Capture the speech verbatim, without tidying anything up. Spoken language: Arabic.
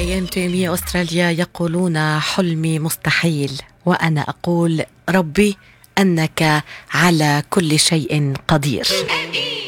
كيان تيمية أستراليا يقولون حلمي مستحيل، وأنا أقول ربي أنك على كل شيء قدير.